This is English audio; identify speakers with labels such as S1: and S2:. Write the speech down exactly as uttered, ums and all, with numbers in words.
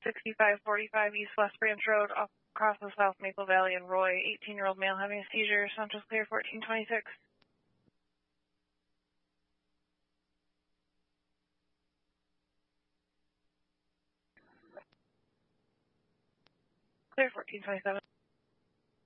S1: sixty-five forty-five East West Branch Road, off across the South Maple Valley and Roy, eighteen-year-old male having a seizure, Santos clear fourteen twenty-six. Clear fourteen twenty-seven.